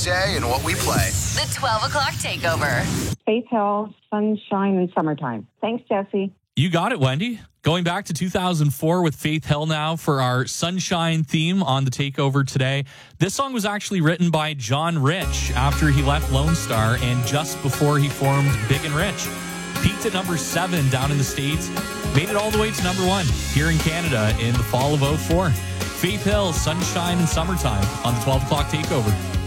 say and what we play. The 12 o'clock takeover. Faith Hill, Sunshine, and Summertime. Thanks, Jesse. You got it, Wendy. Going back to 2004 with Faith Hill now for our Sunshine theme on the takeover today. This song was actually written by John Rich after he left Lone Star and just before he formed Big and Rich. Peaked at number 7 down in the States, made it all the way to number 1 here in Canada in the fall of 04. Faith Hill, Sunshine and Summertime on the 12 o'clock takeover.